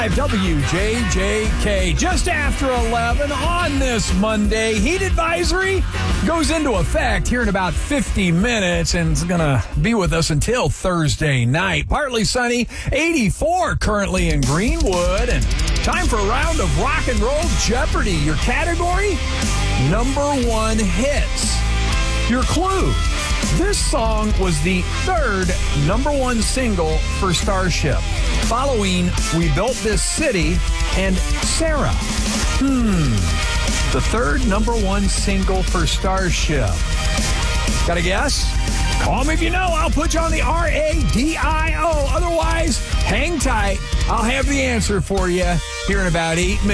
WJJK, just after 11 on this Monday. Heat advisory goes into effect here in about 50 minutes and it's going to be with us until Thursday night. Partly sunny, 84 currently in Greenwood, and time for a round of Rock and Roll Jeopardy. Your category, number one hits. Your clue, this song was the third number one single for Starship, following We Built This City and Sarah. The third number one single for Starship. Got a guess? Call me if you know. I'll put you on the RADIO. Otherwise, hang tight. I'll have the answer for you here in about 8 minutes.